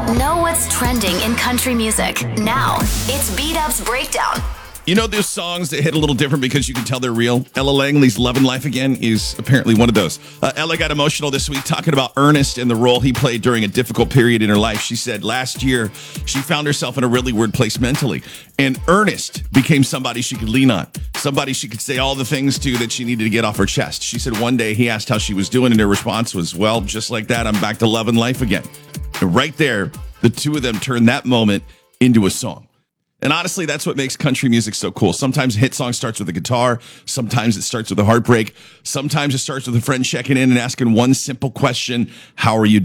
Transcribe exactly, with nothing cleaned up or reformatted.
Know what's trending in country music. Now, it's B-Dub's Breakdown. You know, there's songs that hit a little different because you can tell they're real. Ella Langley's Lovin' Life Again is apparently one of those. Uh, Ella got emotional this week talking about Ernest and the role he played during a difficult period in her life. She said last year she found herself in a really weird place mentally. And Ernest became somebody she could lean on, somebody she could say all the things to that she needed to get off her chest. She said one day he asked how she was doing, and her response was, well, just like that, I'm back to loving life again. And right there, the two of them turned that moment into a song. And honestly, that's what makes country music so cool. Sometimes a hit song starts with a guitar. Sometimes it starts with a heartbreak. Sometimes it starts with a friend checking in and asking one simple question: how are you doing?